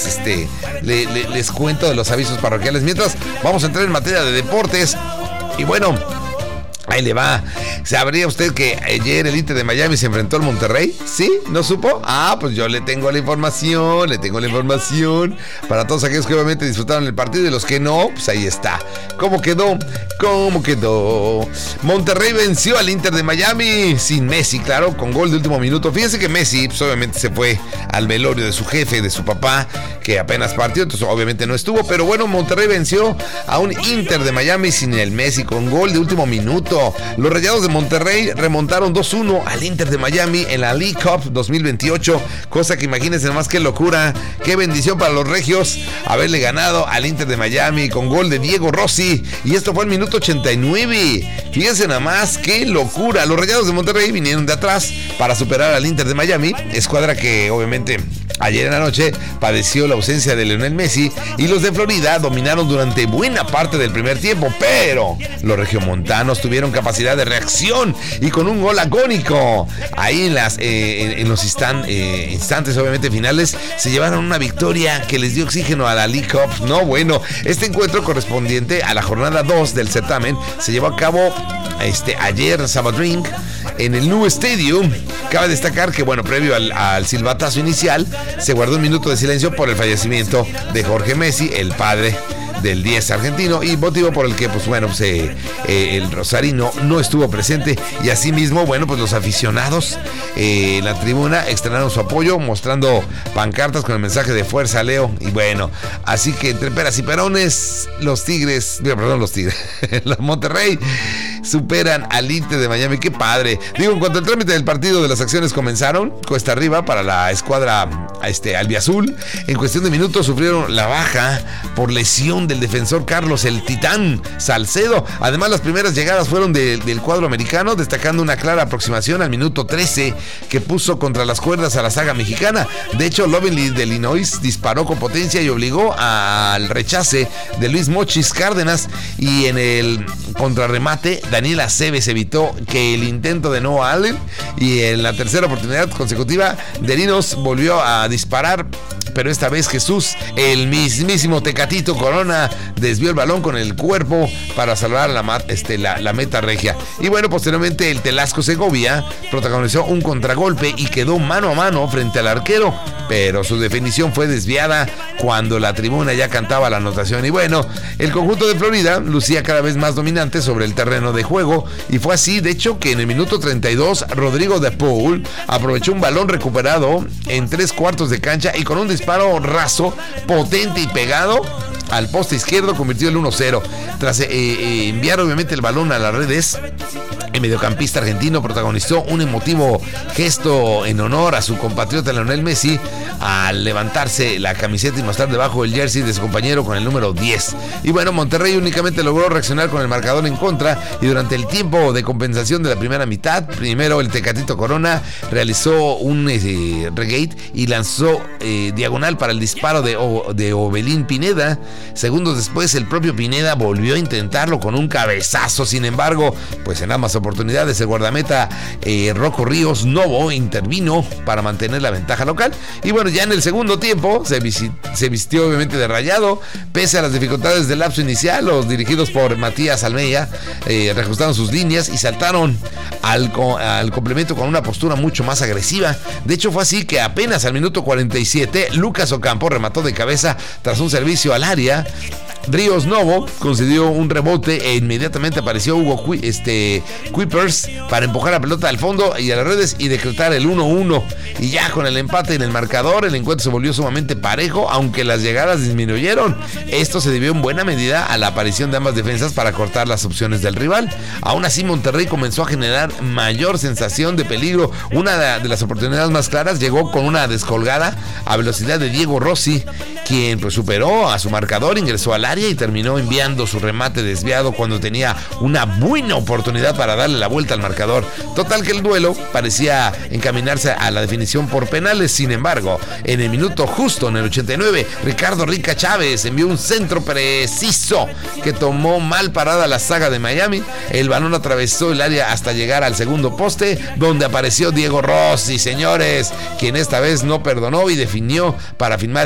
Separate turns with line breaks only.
les cuento de los avisos parroquiales. Mientras, vamos a entrar en materia de deportes. Y bueno, ahí le va. ¿Sabría usted que ayer el Inter de Miami se enfrentó al Monterrey? ¿Sí? ¿No supo? Pues yo le tengo la información. Para todos aquellos que obviamente disfrutaron el partido y los que no, pues ahí está. ¿Cómo quedó? Monterrey venció al Inter de Miami sin Messi, claro, con gol de último minuto. Fíjense que Messi, pues obviamente se fue al velorio de su jefe, de su papá, que apenas partió, entonces obviamente no estuvo. Pero bueno, Monterrey venció a un Inter de Miami sin el Messi, con gol de último minuto. Los Rayados de Monterrey remontaron 2-1 al Inter de Miami en la League Cup 2028, cosa que imagínense nomás qué locura, qué bendición para los regios haberle ganado al Inter de Miami con gol de Diego Rossi, y esto fue el minuto 89. Fíjense nada más qué locura. Los Rayados de Monterrey vinieron de atrás para superar al Inter de Miami, escuadra que obviamente ayer en la noche padeció la ausencia de Lionel Messi, y los de Florida dominaron durante buena parte del primer tiempo, pero los regiomontanos tuvieron capacidad de reacción y con un gol agónico ahí en los instantes obviamente finales se llevaron una victoria que les dio oxígeno a la League Cup. No, bueno, este encuentro correspondiente a la jornada 2 del certamen se llevó a cabo ayer, Sabadrink, en el New Stadium. Cabe destacar que, bueno, previo al silbatazo inicial, se guardó un minuto de silencio por el fallecimiento de Jorge Messi, el padre del 10 argentino, y motivo por el que, pues bueno, el rosarino no estuvo presente, y asimismo, bueno, pues los aficionados en la tribuna externaron su apoyo mostrando pancartas con el mensaje de fuerza Leo, y bueno, así que entre peras y perones, los Monterrey superan al Inter de Miami. ¡Qué padre! Digo, en cuanto al trámite del partido, de las acciones comenzaron cuesta arriba para la escuadra albiazul. En cuestión de minutos sufrieron la baja por lesión del defensor Carlos el Titán Salcedo. Además, las primeras llegadas fueron del cuadro americano, destacando una clara aproximación al minuto 13 que puso contra las cuerdas a la saga mexicana. De hecho, Lovenly de Illinois disparó con potencia y obligó al rechace de Luis Mochis Cárdenas, y en el contrarremate Daniel Aceves evitó que el intento de Noah Allen, y en la tercera oportunidad consecutiva Derinos volvió a disparar, pero esta vez Jesús, el mismísimo Tecatito Corona, desvió el balón con el cuerpo para salvar la meta regia. Y bueno, posteriormente el Telasco Segovia protagonizó un contragolpe y quedó mano a mano frente al arquero, pero su definición fue desviada cuando la tribuna ya cantaba la anotación. Y bueno, el conjunto de Florida lucía cada vez más dominante sobre el terreno de juego, y fue así, de hecho, que en el minuto 32 Rodrigo de Paul aprovechó un balón recuperado en 3/4 de cancha y con un disparo raso, potente y pegado al poste izquierdo convirtió el 1-0. Tras enviar obviamente el balón a las redes, el mediocampista argentino protagonizó un emotivo gesto en honor a su compatriota Lionel Messi al levantarse la camiseta y mostrar debajo el jersey de su compañero con el número 10. Y bueno, Monterrey únicamente logró reaccionar con el marcador en contra, y durante el tiempo de compensación de la primera mitad, primero el Tecatito Corona realizó un regate y lanzó diagonal para el disparo de Orbelín Pineda. Segundos después, el propio Pineda volvió a intentarlo con un cabezazo. Sin embargo, pues en ambas oportunidades el guardameta Rocco Ríos Novo intervino para mantener la ventaja local. Y bueno, ya en el segundo tiempo se vistió obviamente de rayado. Pese a las dificultades del lapso inicial, los dirigidos por Matías Almeida reajustaron sus líneas y saltaron al complemento con una postura mucho más agresiva. De hecho, fue así que apenas al minuto 47 Lucas Ocampo remató de cabeza tras un servicio al área. Ríos Novo concedió un rebote e inmediatamente apareció Hugo Kuipers para empujar la pelota al fondo y a las redes y decretar el 1-1. Y ya con el empate en el marcador, el encuentro se volvió sumamente parejo, aunque las llegadas disminuyeron. Esto se debió en buena medida a la aparición de ambas defensas para cortar las opciones del rival. Aún así, Monterrey comenzó a generar mayor sensación de peligro. Una de las oportunidades más claras llegó con una descolgada a velocidad de Diego Rossi, quien pues superó a su marcador, ingresó al área y terminó enviando su remate desviado cuando tenía una buena oportunidad para darle la vuelta al marcador. Total que el duelo parecía encaminarse a la definición por penales. Sin embargo, en el minuto justo, en el 89, Ricardo Rica Chávez envió un centro preciso que tomó mal parada la saga de Miami. El balón atravesó el área hasta llegar al segundo poste, donde apareció Diego Rossi, señores, quien esta vez no perdonó y definió para firmar